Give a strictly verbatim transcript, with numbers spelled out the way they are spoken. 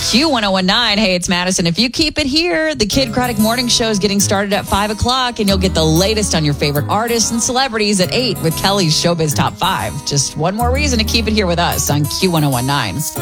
Q ten nineteen. Hey, it's Madison. If you keep it here, the Kid Craddock Morning Show is getting started at five o'clock, and you'll get the latest on your favorite artists and celebrities at eight with Kelly's Showbiz Top five. Just one more reason to keep it here with us on Q ten nineteen.